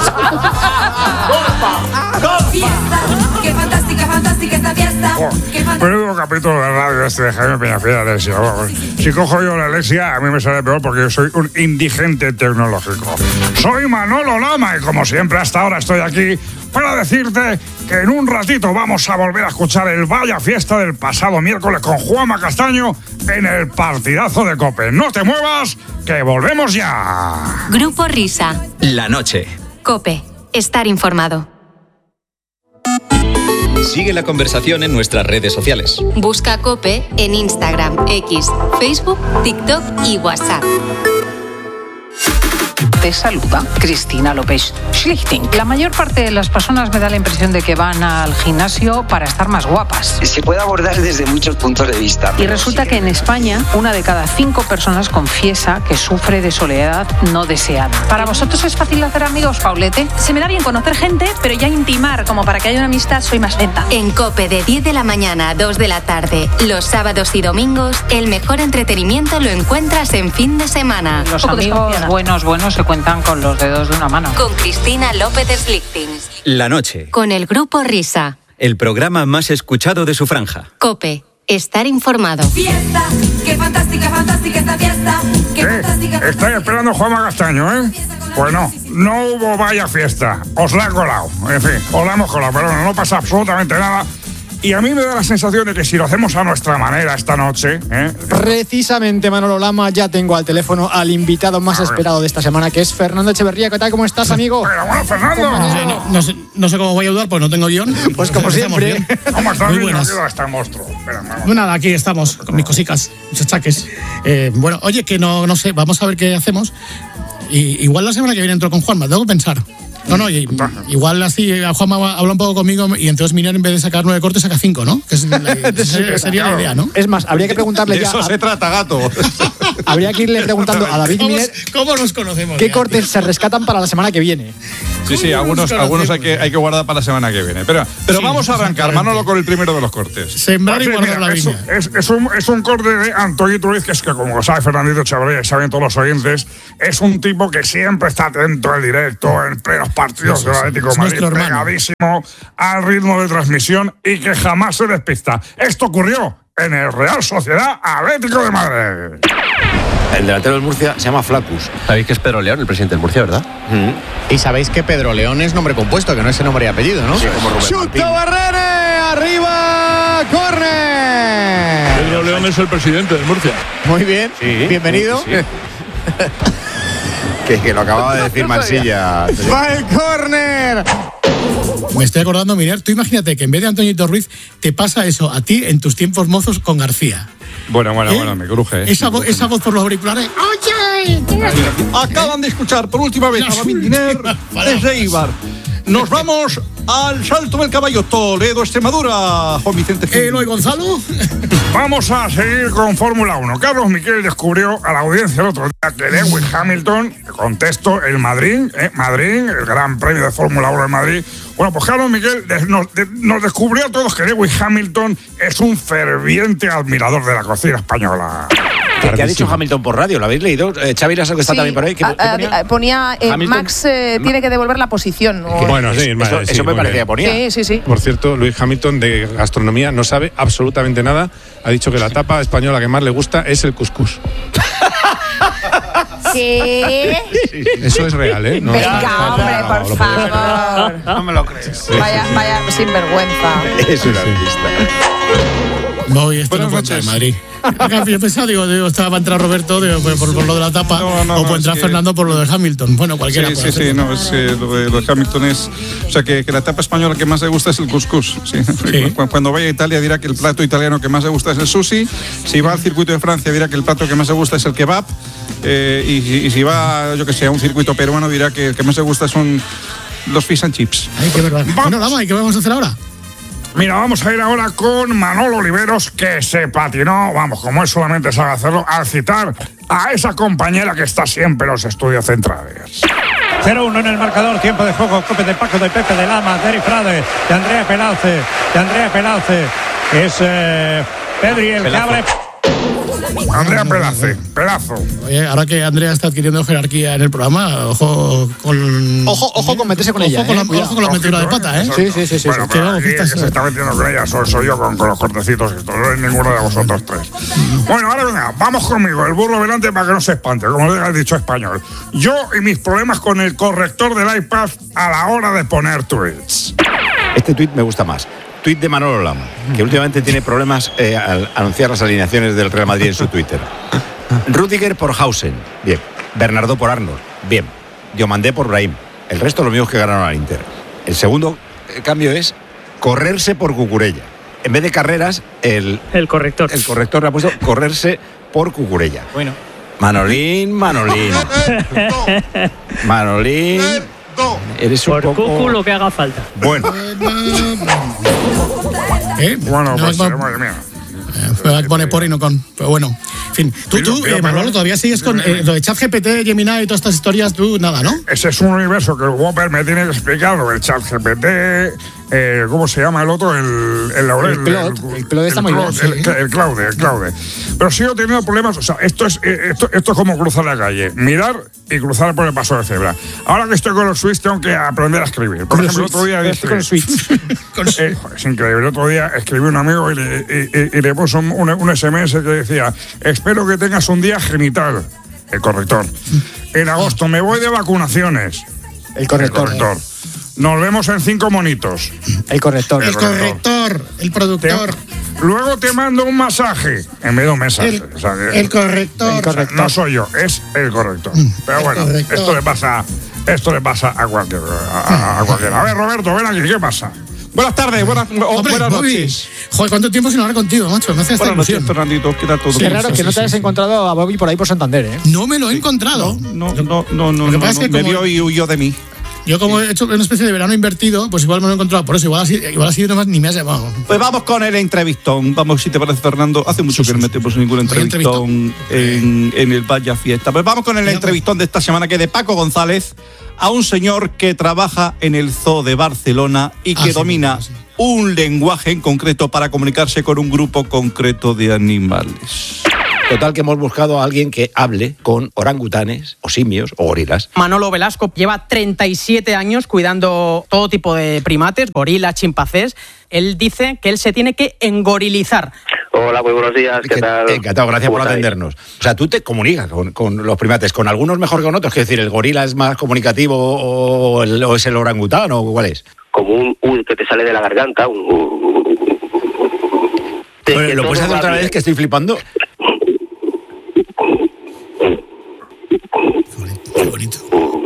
[SPEAKER 9] Fiesta, qué fantástica, fantástica esta fiesta. Qué fantástica.
[SPEAKER 10] Menudo capítulo de radio este de Jaime Peñafiel, Alexia. Vamos. Si cojo yo la Alexia, a mí me sale peor porque yo soy un indigente tecnológico. Soy Manolo Lama y como siempre hasta ahora estoy aquí para decirte que en un ratito vamos a volver a escuchar el Vaya Fiesta del pasado miércoles con Juanma Castaño en el partidazo de COPE. No te muevas, que volvemos ya.
[SPEAKER 11] Grupo Risa.
[SPEAKER 12] La noche.
[SPEAKER 11] COPE. Estar informado.
[SPEAKER 12] Sigue la conversación en nuestras redes sociales.
[SPEAKER 11] Busca COPE en Instagram, X, Facebook, TikTok y WhatsApp.
[SPEAKER 13] Te saluda Cristina López Schlichting. La mayor parte de las personas me da la impresión de que van al gimnasio para estar más guapas.
[SPEAKER 14] Se puede abordar desde muchos puntos de vista.
[SPEAKER 13] Y resulta que en España una de cada cinco personas confiesa que sufre de soledad no deseada. ¿Para vosotros es fácil hacer amigos, Paulete?
[SPEAKER 15] Se me da bien conocer gente, pero ya intimar como para que haya una amistad soy más lenta.
[SPEAKER 11] En COPE de diez de la mañana a dos de la tarde, los sábados y domingos, el mejor entretenimiento lo encuentras en fin de semana.
[SPEAKER 13] Los amigos buenos, buenos se cuentan con los dedos de una mano.
[SPEAKER 11] Con Cristina López Slichting.
[SPEAKER 12] La noche.
[SPEAKER 11] Con el Grupo Risa.
[SPEAKER 12] El programa más escuchado de su franja.
[SPEAKER 11] COPE. Estar informado.
[SPEAKER 9] Fiesta, qué fantástica, fantástica esta fiesta. Qué fantástica.
[SPEAKER 10] Estoy esperando a Juanma Castaño, ¿eh? Pues no, no hubo Vaya Fiesta. Os la he colado. En fin, os la hemos colado, pero bueno, no pasa absolutamente nada. Y a mí me da la sensación de que si lo hacemos a nuestra manera esta noche, ¿eh?
[SPEAKER 2] Precisamente, Manolo Lama, ya tengo al teléfono al invitado más esperado de esta semana, que es Fernando Echeverría. ¿Qué tal? ¿Cómo estás, amigo?
[SPEAKER 10] Pero bueno, Fernando.
[SPEAKER 16] No sé, no, no sé, no sé cómo voy a ayudar, pues no tengo guión.
[SPEAKER 2] Pues como siempre.
[SPEAKER 10] ¿Cómo estás?
[SPEAKER 16] Muy buenas.
[SPEAKER 10] Este monstruo. Espera, vamos.
[SPEAKER 16] Pues nada, aquí estamos con mis cositas, mis achaques. Eh, bueno, oye, que no, no sé, vamos a ver qué hacemos. Y, igual la semana que viene entro con Juanma, tengo que pensar. No, no, y, igual así Juanma habla un poco conmigo y entonces Miner en vez de sacar nueve cortes saca cinco, ¿no? Que es la, sería, sería la idea, ¿no?
[SPEAKER 2] Es más, habría que preguntarle
[SPEAKER 3] de
[SPEAKER 2] ya.
[SPEAKER 3] Eso
[SPEAKER 2] a,
[SPEAKER 3] se trata, gato.
[SPEAKER 2] Habría que irle preguntando a David
[SPEAKER 16] ¿Cómo,
[SPEAKER 2] Miner
[SPEAKER 16] ¿Cómo nos conocemos?
[SPEAKER 2] qué
[SPEAKER 16] ya,
[SPEAKER 2] cortes
[SPEAKER 16] tío?
[SPEAKER 2] se rescatan para la semana que viene.
[SPEAKER 10] Sí, sí, algunos, algunos hay, que, hay que guardar para la semana que viene. Pero, pero
[SPEAKER 16] Sí,
[SPEAKER 10] vamos a arrancar, Manolo, con el primero de los cortes.
[SPEAKER 16] Sembrar y
[SPEAKER 10] Sí,
[SPEAKER 16] guardar
[SPEAKER 10] mira,
[SPEAKER 16] la
[SPEAKER 10] es,
[SPEAKER 16] viña.
[SPEAKER 10] es, es un, es un corte de Antonio Ruiz, que es que, como sabe Fernandito Chavarría y saben todos los oyentes, es un tipo que siempre está atento al directo, en plenos partidos
[SPEAKER 16] Sí, sí,
[SPEAKER 10] del
[SPEAKER 16] sí.
[SPEAKER 10] Atlético de
[SPEAKER 16] Es
[SPEAKER 10] Madrid,
[SPEAKER 16] nuestro hermano.
[SPEAKER 10] pegadísimo al ritmo de transmisión y que jamás se despista. Esto ocurrió en el Real Sociedad Atlético de Madrid.
[SPEAKER 7] El delantero del Murcia se llama Flacus. Sabéis que es Pedro León, el presidente del Murcia, ¿verdad?
[SPEAKER 17] Mm. Y sabéis que Pedro León es nombre compuesto, que no es el nombre y apellido, ¿no?
[SPEAKER 7] Sí, como Rubén Martín.
[SPEAKER 17] ¡Chuta Barrere! ¡Arriba! ¡Corner!
[SPEAKER 6] Pedro León es el presidente del Murcia.
[SPEAKER 17] Muy bien,
[SPEAKER 7] Sí,
[SPEAKER 17] bienvenido.
[SPEAKER 7] sí, sí. que, que lo acababa de decir Mansilla.
[SPEAKER 17] ¡Va el córner!
[SPEAKER 16] Me estoy acordando, Miguel, tú imagínate que en vez de Antoñito Ruiz te pasa eso a ti en tus tiempos mozos con García.
[SPEAKER 10] Bueno, bueno,
[SPEAKER 16] ¿Eh?
[SPEAKER 10] bueno, me cruje. ¿eh?
[SPEAKER 16] Esa, vo- esa voz por los auriculares. ¡Oye!
[SPEAKER 3] Acaban de escuchar por última vez a David Miner desde Eibar. Nos vamos al Salto del Caballo, Toledo, Extremadura. Juan Vicente Gil.
[SPEAKER 16] Eloy Gonzalo.
[SPEAKER 10] Vamos a seguir con Fórmula uno. Carlos Miquel descubrió a la audiencia el otro día que Lewis Hamilton, contesto, el Madrid, eh, Madrid, el Gran Premio de Fórmula uno de Madrid. Bueno, pues Carlos Miquel des- nos, de- nos descubrió a todos que Lewis Hamilton es un ferviente admirador de la cocina española.
[SPEAKER 7] ¿Qué, qué ha dicho Hamilton por radio? ¿Lo habéis leído? Eh, Xavi Lasso, que está
[SPEAKER 15] Sí,
[SPEAKER 7] también por ahí. ¿Qué,
[SPEAKER 15] a-
[SPEAKER 7] qué
[SPEAKER 15] a-
[SPEAKER 7] ponía?
[SPEAKER 15] a- ponía eh,
[SPEAKER 7] Hamilton.
[SPEAKER 15] Max eh, tiene que devolver la posición. o-
[SPEAKER 7] Bueno, sí, eso,
[SPEAKER 18] sí,
[SPEAKER 7] eso me
[SPEAKER 18] muy
[SPEAKER 7] parecía
[SPEAKER 18] bien.
[SPEAKER 7] que ponía.
[SPEAKER 15] Sí, sí, sí.
[SPEAKER 18] Por cierto, Luis Hamilton de gastronomía no sabe absolutamente nada. Ha dicho que la tapa española que más le gusta es el cuscús.
[SPEAKER 15] ¿Qué?
[SPEAKER 18] Eso es real, ¿eh? No,
[SPEAKER 15] Venga, hombre,
[SPEAKER 18] no,
[SPEAKER 15] por
[SPEAKER 18] lo
[SPEAKER 15] favor.
[SPEAKER 17] No me lo crees.
[SPEAKER 15] Vaya, vaya sinvergüenza.
[SPEAKER 7] Es una artista.
[SPEAKER 16] No, y esto no puede entrar en Madrid. Acá yo pensaba, digo, digo, estaba para entrar Roberto digo, por, por, por lo de la tapa,
[SPEAKER 10] No, no,
[SPEAKER 16] o
[SPEAKER 10] no,
[SPEAKER 16] puede entrar
[SPEAKER 10] es que-
[SPEAKER 16] Fernando por lo de Hamilton. Bueno, cualquiera
[SPEAKER 10] Sí,
[SPEAKER 16] puede
[SPEAKER 10] sí, sí,
[SPEAKER 16] hacerlo.
[SPEAKER 10] no, es, eh, lo, de, lo de Hamilton es. O sea, que, que la tapa española que más le gusta es el cuscús. Sí. Cu- Cuando vaya a Italia dirá que el plato italiano que más le gusta es el sushi. Si va al circuito de Francia dirá que el plato que más le gusta es el kebab. Eh, y, y si va, yo que sé, a un circuito peruano dirá que el que más le gusta son los fish and chips.
[SPEAKER 16] Ay, qué verdad. Bueno, Lama, ¿y qué vamos a hacer ahora?
[SPEAKER 10] Mira, vamos a ir ahora con Manolo Oliveros, que se patinó, vamos, como él solamente sabe hacerlo, al citar a esa compañera que está siempre en los estudios centrales.
[SPEAKER 19] cero uno en el marcador, tiempo de juego, Cope de Paco, de Pepe, de Lama, de Eri Frade, de Andrea Pelauce, de Andrea Pelauce, es eh, Pedri el que
[SPEAKER 10] Pelazo.
[SPEAKER 19] abre.
[SPEAKER 10] Andrea Pelace, Pelazo.
[SPEAKER 16] Oye, ahora que Andrea está adquiriendo jerarquía en el programa, ojo con.
[SPEAKER 2] Ojo, ojo con meterse con
[SPEAKER 16] ojo
[SPEAKER 2] ella,
[SPEAKER 16] Con
[SPEAKER 2] eh,
[SPEAKER 16] la,
[SPEAKER 2] cuidado.
[SPEAKER 16] ojo con la metedura de pata, ¿eh?
[SPEAKER 2] Sí, sí, sí, sí.
[SPEAKER 10] Bueno,
[SPEAKER 2] sí.
[SPEAKER 10] pero
[SPEAKER 16] vamos,
[SPEAKER 10] aquí
[SPEAKER 16] que
[SPEAKER 10] el que
[SPEAKER 16] estás-
[SPEAKER 10] se está metiendo con ella soy, soy yo con, con los cortecitos y todo, no es ninguno de vosotros tres. Bueno, ahora venga, vamos conmigo, el burro delante para que no se espante, como le he dicho español. Yo y mis problemas con el corrector del iPad a la hora de poner tweets.
[SPEAKER 7] Este tuit me gusta más. Tuit de Manolo Lama, que últimamente tiene problemas eh, al anunciar las alineaciones del Real Madrid en su Twitter. Rudiger por Hausen, bien. Bernardo por Arnold, bien. Diomandé por Brahim. El resto los mismos que ganaron al Inter. El segundo eh, cambio es correrse por Cucurella. En vez de carreras, el,
[SPEAKER 20] el corrector.
[SPEAKER 7] El corrector le ha puesto correrse por Cucurella.
[SPEAKER 2] Bueno.
[SPEAKER 7] Manolín, Manolín. Manolín. Eres un
[SPEAKER 20] Por
[SPEAKER 7] poco...
[SPEAKER 20] Cucu lo que haga falta.
[SPEAKER 7] Bueno.
[SPEAKER 16] ¿Eh?
[SPEAKER 10] Bueno,
[SPEAKER 16] No,
[SPEAKER 10] pues,
[SPEAKER 16] no,
[SPEAKER 10] eh, madre mía.
[SPEAKER 16] eh, pone por y no con. Pero bueno. En fin, tú,
[SPEAKER 10] Pero,
[SPEAKER 16] tú
[SPEAKER 10] pero,
[SPEAKER 16] eh, Manolo,
[SPEAKER 10] pero-
[SPEAKER 16] todavía sigues con eh, lo de ChatGPT, Gemini y todas estas historias, tú nada, ¿no?
[SPEAKER 10] Ese es un universo que el Whopper me tiene que explicar, lo del chat G P T, eh, ¿cómo se llama el otro? El, el Laurel.
[SPEAKER 2] El Claude. El Claude está muy bien,
[SPEAKER 10] Claude, El,
[SPEAKER 2] sí.
[SPEAKER 10] el Claude, el Claude. Pero sigo teniendo problemas, o sea, esto es, eh, esto, esto es como cruzar la calle, mirar y cruzar por el paso de cebra. Ahora que estoy con los Switch tengo que aprender a escribir. Por
[SPEAKER 2] Con
[SPEAKER 10] ejemplo,
[SPEAKER 2] los
[SPEAKER 10] el otro día
[SPEAKER 2] Switch,
[SPEAKER 10] dije,
[SPEAKER 2] con los Switch.
[SPEAKER 10] Eh, joder, es increíble. El otro día escribí un amigo y le, y, y- y le puso un, un- un S M S que decía: espero que tengas un día genital. El corrector. En agosto me voy de vacunaciones.
[SPEAKER 2] El corrector.
[SPEAKER 10] El corrector. Nos vemos en cinco monitos.
[SPEAKER 2] El corrector.
[SPEAKER 16] El corrector, el productor.
[SPEAKER 10] Luego te mando un masaje. En vez de un mensaje.
[SPEAKER 16] El-
[SPEAKER 10] O sea, que-
[SPEAKER 16] el corrector.
[SPEAKER 10] o sea, no soy yo, es el corrector. Pero bueno,
[SPEAKER 16] corrector.
[SPEAKER 10] esto le pasa, esto le pasa a cualquiera. A, a- a cualquiera. A ver, Roberto, ven aquí, ¿qué pasa?
[SPEAKER 3] Buenas tardes, buenas, o
[SPEAKER 16] Hombre,
[SPEAKER 3] buenas
[SPEAKER 16] Bobby,
[SPEAKER 3] noches.
[SPEAKER 16] Joder, ¿cuánto tiempo sin hablar contigo, macho? Me hace esta
[SPEAKER 3] Buenas noches,
[SPEAKER 16] ilusión.
[SPEAKER 3] Fernandito. ¿Qué tal todo?
[SPEAKER 2] Qué raro que no te hayas encontrado a Bobby por ahí por Santander, ¿eh?
[SPEAKER 16] No me lo he encontrado.
[SPEAKER 3] No, no, no, no.
[SPEAKER 16] Lo que
[SPEAKER 3] no,
[SPEAKER 16] pasa es
[SPEAKER 3] no,
[SPEAKER 16] que
[SPEAKER 3] me
[SPEAKER 16] como-
[SPEAKER 3] vio y huyó de mí.
[SPEAKER 16] Yo como he hecho una especie de verano invertido, pues igual me lo he encontrado. Por eso, igual así, igual así nomás ni me has llamado.
[SPEAKER 1] Pues vamos con el entrevistón. Vamos, si te parece, Fernando. Hace mucho sí, que sí, no metemos sí. ningún entrevistón en, en el Vaya Fiesta. Pues vamos con el entrevistón de esta semana, que es de Paco González, a un señor que trabaja en el Zoo de Barcelona y que ah, domina sí, sí. un lenguaje en concreto para comunicarse con un grupo concreto de animales.
[SPEAKER 7] Total, que hemos buscado a alguien que hable con orangutanes o simios o gorilas.
[SPEAKER 20] Manolo Velasco lleva treinta y siete años cuidando todo tipo de primates, gorilas, chimpancés. Él dice que él se tiene que engorilizar.
[SPEAKER 21] Hola, muy buenos días, ¿qué tal?
[SPEAKER 7] Encantado, gracias por atendernos. O sea, tú te comunicas con, con los primates, con algunos mejor que con otros. Es decir, ¿el gorila es más comunicativo o, el, o es el orangután o cuál es?
[SPEAKER 21] Como un uy que te sale de la garganta. Un, uh,
[SPEAKER 7] bueno, ¿lo puedes hacer otra vez, que estoy flipando?
[SPEAKER 16] Qué bonito.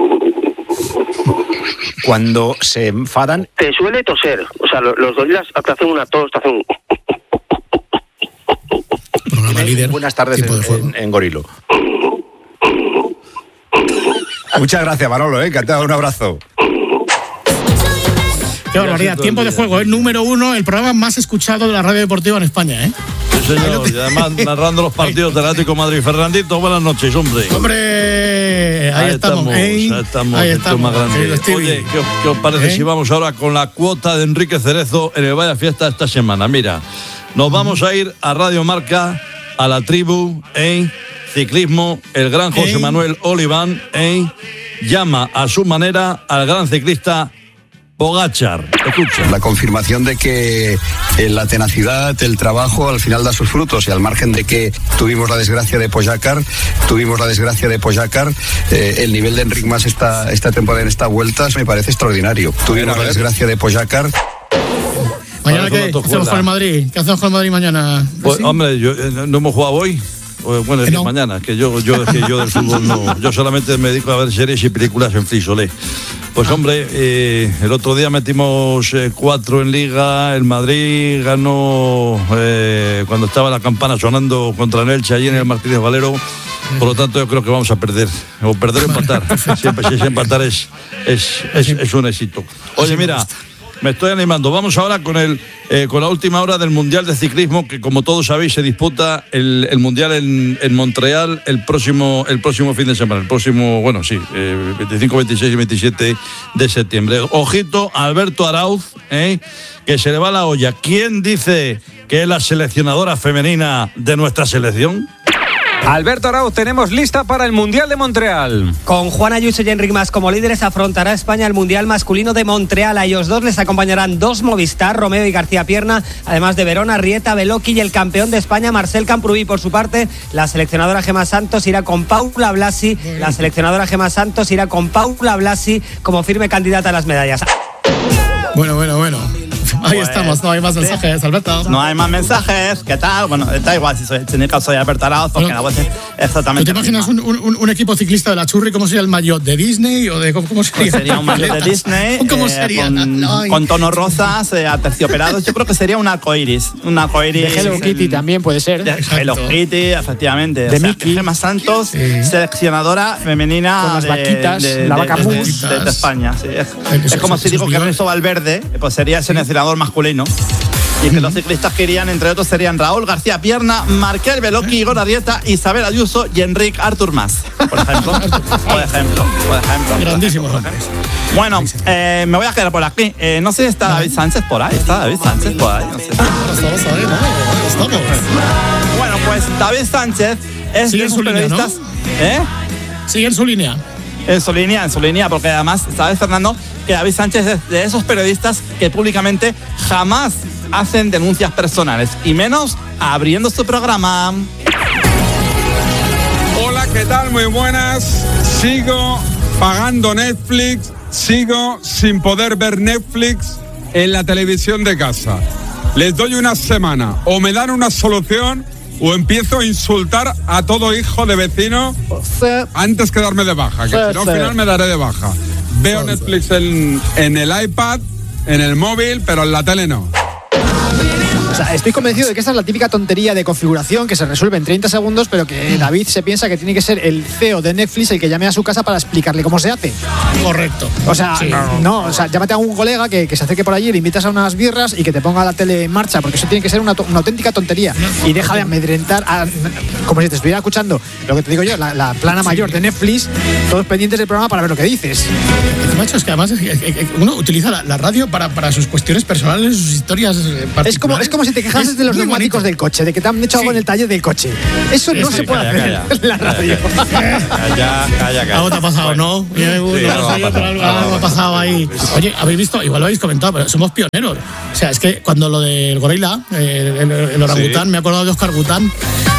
[SPEAKER 7] Cuando se enfadan...
[SPEAKER 21] Te suele toser. O sea, los, los gorilas te hacen una tos, te hacen un...
[SPEAKER 16] Programa líder.
[SPEAKER 7] Buenas tardes en, en, en Gorilo. Muchas gracias, Manolo, ¿eh? Encantado, un abrazo.
[SPEAKER 16] Qué barbaridad. Tiempo de juego, ¿eh? Número uno, el programa más escuchado de la radio deportiva en España, ¿eh?
[SPEAKER 6] Sí, señor. Y además narrando los partidos del Atlético de Madrid. Fernandito, buenas noches, hombre.
[SPEAKER 16] ¡Hombre! Ahí, ahí estamos,
[SPEAKER 6] estamos,
[SPEAKER 16] ¿eh?
[SPEAKER 6] Ahí estamos,
[SPEAKER 16] ahí estamos.
[SPEAKER 6] Más grande. Oye, ¿qué os, ¿qué os parece ¿Eh? si vamos ahora con la cuota de Enrique Cerezo en el Vaya Fiesta esta semana? Mira, nos vamos a ir a Radio Marca, a la tribu, en ciclismo, el gran José ¿Eh? Manuel Oliván, en llama a su manera al gran ciclista Pogačar. Escucha.
[SPEAKER 22] La confirmación de que la tenacidad, el trabajo, al final da sus frutos, y al margen de que tuvimos la desgracia de Pogačar, tuvimos la desgracia de Pogačar, eh, el nivel de Enric Mas esta, esta temporada en esta vuelta me parece extraordinario. Tuvimos la desgracia de Pogačar.
[SPEAKER 16] ¿Mañana qué? ¿Qué hacemos con el Madrid? ¿Qué hacemos con el Madrid mañana?
[SPEAKER 6] Pues, ¿sí? Hombre, yo, eh, no hemos jugado hoy. Bueno, es no. mañana, que yo, yo, que yo del fútbol no. Yo solamente me dedico a ver series y películas en Frisolé. Pues ah. hombre, eh, el otro día metimos eh, cuatro en Liga. El Madrid ganó eh, cuando estaba la campana sonando contra el Elche allí en el Martínez Valero. Por lo tanto, yo creo que vamos a perder. O perder o empatar. Siempre si es empatar es, es, es, es un éxito. Oye, mira, me estoy animando. Vamos ahora con el eh, con la última hora del Mundial de Ciclismo, que como todos sabéis se disputa el, el Mundial en, en Montreal el próximo el próximo fin de semana. El próximo, bueno, sí, eh, veinticinco, veintiséis y veintisiete de septiembre. Ojito, Alberto Arauz, eh, que se le va la olla. ¿Quién dice que es la seleccionadora femenina de nuestra selección?
[SPEAKER 23] Alberto Arauz, tenemos lista para el Mundial de Montreal.
[SPEAKER 20] Con Juan Ayuso y Enric Mas como líderes, afrontará España el Mundial masculino de Montreal. A ellos dos les acompañarán dos Movistar, Romeo y García Pierna, además de Verona, Rieta, Beloki y el campeón de España, Marcel Camprubí. Por su parte, la seleccionadora Gemma Santos irá con Paula Blasi. La seleccionadora Gemma Santos irá con Paula Blasi como firme candidata a las medallas.
[SPEAKER 16] Bueno, bueno, bueno. Ahí pues, estamos, no hay más mensajes, Alberto.
[SPEAKER 4] No hay más mensajes, ¿qué tal? Bueno, da igual si soy técnico, soy Alberto Arauz, porque bueno, la voz es exactamente.
[SPEAKER 16] ¿Tú te imaginas un, un, un equipo ciclista de la Churri? ¿Cómo sería el maillot? ¿De Disney o de cómo, cómo sería?
[SPEAKER 4] Pues sería un maillot de Disney.
[SPEAKER 16] ¿Cómo
[SPEAKER 4] eh,
[SPEAKER 16] sería?
[SPEAKER 4] Con,
[SPEAKER 16] no,
[SPEAKER 4] con tonos rosas, eh, aterciopelados. Yo creo que sería un arcoiris. Un arcoiris.
[SPEAKER 2] De Hello Kitty en, también puede ser.
[SPEAKER 4] De Hello Kitty, efectivamente.
[SPEAKER 2] De
[SPEAKER 4] o sea,
[SPEAKER 2] Mickey.
[SPEAKER 4] Gemma Santos,
[SPEAKER 16] sí.
[SPEAKER 4] seleccionadora femenina.
[SPEAKER 2] Con las
[SPEAKER 4] de,
[SPEAKER 2] vaquitas,
[SPEAKER 4] de,
[SPEAKER 2] la
[SPEAKER 4] de,
[SPEAKER 2] vaca
[SPEAKER 4] de,
[SPEAKER 2] mus.
[SPEAKER 4] de, de, de España. Sí. Es,
[SPEAKER 16] es,
[SPEAKER 4] es como
[SPEAKER 16] es,
[SPEAKER 4] si digo
[SPEAKER 16] es
[SPEAKER 4] que Ernesto Valverde, pues sería el seleccionador masculino. Y que los ciclistas que irían, entre otros, serían Raúl García Pierna, Markel Beloki, Igor Arrieta, Isabel Ayuso y Enric Artur Mas, por ejemplo. por ejemplo, por ejemplo.
[SPEAKER 16] Grandísimo.
[SPEAKER 4] Bueno, eh, me voy a quedar por aquí. Eh, no sé si está David Sánchez por ahí. ¿Está David Sánchez por ahí? No sé.
[SPEAKER 16] Estamos ahí, ¿no? Estamos.
[SPEAKER 4] Bueno, pues David Sánchez es de esos periodistas.
[SPEAKER 16] ¿no?
[SPEAKER 4] ¿Eh?
[SPEAKER 16] Sigue en su línea.
[SPEAKER 4] En su línea, en su línea, porque además, ¿sabes, Fernando? Que David Sánchez es de esos periodistas que públicamente jamás hacen denuncias personales, y menos abriendo su programa.
[SPEAKER 10] Hola, ¿qué tal? Muy buenas. Sigo pagando Netflix, sigo sin poder ver Netflix en la televisión de casa. Les doy una semana, o me dan una solución, o empiezo a insultar a todo hijo de vecino antes que darme de baja, que si no al final me daré de baja. Veo Netflix en, en el iPad, en el móvil, pero en la tele no.
[SPEAKER 2] sea, estoy convencido de que esta es la típica tontería de configuración que se resuelve en treinta segundos, pero que David se piensa que tiene que ser el C E O de Netflix el que llame a su casa para explicarle cómo se hace.
[SPEAKER 16] Correcto.
[SPEAKER 2] O sea,
[SPEAKER 16] Sí.
[SPEAKER 2] no, o sea, llámate a un colega que, que se acerque por allí, le invitas a unas birras y que te ponga la tele en marcha, porque eso tiene que ser una, to- una auténtica tontería. Y deja de amedrentar, a- como si te estuviera escuchando lo que te digo yo, la, la plana mayor de Netflix, todos pendientes del programa para ver lo que dices.
[SPEAKER 16] Macho, es que además es que- es que uno utiliza la, la radio para, para sus cuestiones personales, sus historias eh, particulares.
[SPEAKER 2] Es como, es como si te quejases
[SPEAKER 16] Es
[SPEAKER 2] de los
[SPEAKER 16] muy
[SPEAKER 2] neumáticos
[SPEAKER 16] bonito.
[SPEAKER 2] del coche, de que te han hecho algo en el taller del coche. Eso no
[SPEAKER 16] Sí,
[SPEAKER 2] se puede
[SPEAKER 1] calla,
[SPEAKER 2] hacer
[SPEAKER 1] calla.
[SPEAKER 2] en la radio.
[SPEAKER 6] Calla, calla, calla.
[SPEAKER 16] Algo te ha pasado, ¿no? Ya me-
[SPEAKER 6] Sí,
[SPEAKER 16] no
[SPEAKER 6] algo
[SPEAKER 16] sé
[SPEAKER 6] ha
[SPEAKER 16] yo, pero
[SPEAKER 6] pasado,
[SPEAKER 16] algo,
[SPEAKER 6] algo
[SPEAKER 16] algo
[SPEAKER 6] ha
[SPEAKER 16] ha pasado ahí. Oye, habéis visto, igual lo habéis comentado, pero somos pioneros. O sea, es que cuando lo del gorila, eh, el, el orangután,
[SPEAKER 6] Sí.
[SPEAKER 16] me he acordado de Oscar Gután.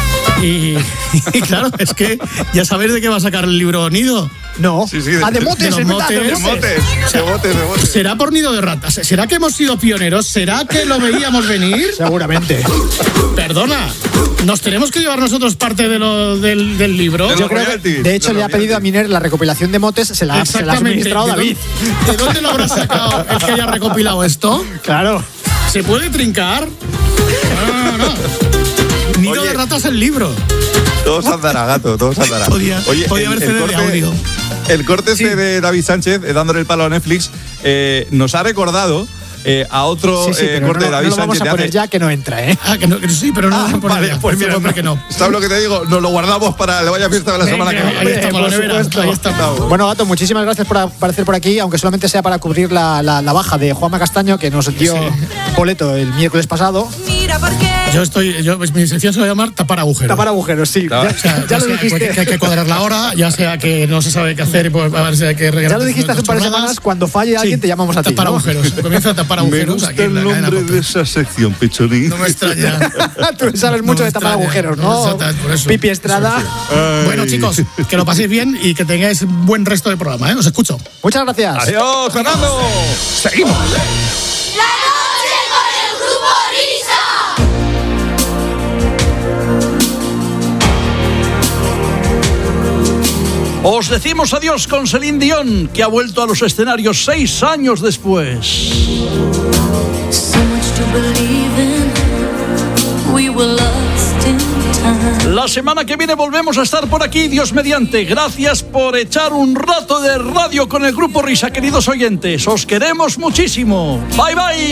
[SPEAKER 16] Y, y claro, es que ya sabéis de qué va a sacar el libro Nido.
[SPEAKER 2] No.
[SPEAKER 6] Sí, sí, de-
[SPEAKER 2] Ah, de motes,
[SPEAKER 16] los
[SPEAKER 2] es verdad, de
[SPEAKER 16] motes.
[SPEAKER 6] De motes, de motes, de motes.
[SPEAKER 16] ¿Será por nido de ratas? ¿Será que hemos sido pioneros? ¿Será que lo veíamos venir?
[SPEAKER 2] Seguramente.
[SPEAKER 16] Perdona, ¿nos tenemos que llevar nosotros parte de lo, del, del libro?
[SPEAKER 6] De
[SPEAKER 2] Yo
[SPEAKER 6] los
[SPEAKER 2] creo que,
[SPEAKER 6] royalties,
[SPEAKER 2] de hecho,
[SPEAKER 6] de
[SPEAKER 2] le
[SPEAKER 6] los
[SPEAKER 2] ha pedido a Miner la recopilación de motes, se la, se la ha
[SPEAKER 16] Exactamente.
[SPEAKER 2] suministrado
[SPEAKER 16] ¿De
[SPEAKER 2] David.
[SPEAKER 16] dónde- ¿De dónde lo habrá sacado el que haya recopilado esto?
[SPEAKER 2] Claro.
[SPEAKER 16] ¿Se puede trincar? No, no, no. Nido
[SPEAKER 6] Oye.
[SPEAKER 16] de ratas el libro.
[SPEAKER 6] Todos andará, gato, todos andará.
[SPEAKER 16] Podía- podía haber C D de audio.
[SPEAKER 6] El corte este
[SPEAKER 16] Sí.
[SPEAKER 6] de David Sánchez, eh, dándole el palo a Netflix, eh, nos ha recordado eh, a otro
[SPEAKER 2] Sí, sí,
[SPEAKER 6] eh,
[SPEAKER 2] pero
[SPEAKER 6] corte
[SPEAKER 2] no,
[SPEAKER 6] de
[SPEAKER 2] no
[SPEAKER 6] David
[SPEAKER 2] lo vamos
[SPEAKER 6] Sánchez
[SPEAKER 2] a
[SPEAKER 6] de
[SPEAKER 2] poner
[SPEAKER 6] hace-
[SPEAKER 2] ya que no entra, ¿eh?
[SPEAKER 16] Ah, que no, que sí, pero no
[SPEAKER 6] Ah,
[SPEAKER 16] lo vamos a poner
[SPEAKER 6] vale,
[SPEAKER 16] ya.
[SPEAKER 6] pues mira,
[SPEAKER 16] Porque no.
[SPEAKER 6] ¿sabes lo que te digo? Nos lo guardamos para la vaya fiesta de la semana que
[SPEAKER 16] Venga,
[SPEAKER 6] viene.
[SPEAKER 16] ahí estamos, la
[SPEAKER 2] por
[SPEAKER 16] nevera.
[SPEAKER 2] supuesto.
[SPEAKER 16] Ahí estamos.
[SPEAKER 2] Bueno, Gato, muchísimas gracias por aparecer por aquí, aunque solamente sea para cubrir la, la, la baja de Juanma Castaño, que nos dio boleto el miércoles pasado.
[SPEAKER 16] Yo estoy, yo, pues, mi sección se va a llamar tapar agujeros.
[SPEAKER 2] Tapar agujeros, sí. Ya,
[SPEAKER 16] O sea,
[SPEAKER 2] ya
[SPEAKER 16] ya
[SPEAKER 2] lo
[SPEAKER 16] sea
[SPEAKER 2] dijiste.
[SPEAKER 16] que hay que cuadrar la hora, ya sea que no se sabe qué hacer y pues, a ver si hay que
[SPEAKER 2] Ya lo dijiste hace un par de
[SPEAKER 16] chorradas.
[SPEAKER 2] semanas, cuando falle alguien te llamamos a ti.
[SPEAKER 16] Tapar
[SPEAKER 2] ¿no?
[SPEAKER 16] agujeros. Comienza a tapar
[SPEAKER 6] Me
[SPEAKER 16] agujeros
[SPEAKER 6] gusta
[SPEAKER 16] aquí en
[SPEAKER 6] el
[SPEAKER 16] la cadena
[SPEAKER 6] nombre
[SPEAKER 16] COPE.
[SPEAKER 6] de esa sección, Pichonín.
[SPEAKER 16] No me extraña.
[SPEAKER 2] Tú sabes
[SPEAKER 16] No
[SPEAKER 2] mucho
[SPEAKER 16] me
[SPEAKER 2] de tapar
[SPEAKER 16] extraña.
[SPEAKER 2] agujeros, ¿no?
[SPEAKER 16] Exacto, por eso.
[SPEAKER 2] Pipi Estrada.
[SPEAKER 6] Ay.
[SPEAKER 16] Bueno, chicos, que lo paséis bien y que tengáis buen resto de programa, ¿eh? Os escucho.
[SPEAKER 2] Muchas gracias.
[SPEAKER 6] Adiós, Fernando. Seguimos.
[SPEAKER 9] La noche con el grupo Risa.
[SPEAKER 3] Os decimos adiós con Celine Dion, que ha vuelto a los escenarios seis años después.
[SPEAKER 9] So much to believe in. We were lost in time.
[SPEAKER 3] La semana que viene volvemos a estar por aquí, Dios mediante. Gracias por echar un rato de radio con el grupo Risa, queridos oyentes. Os queremos muchísimo. Bye, bye.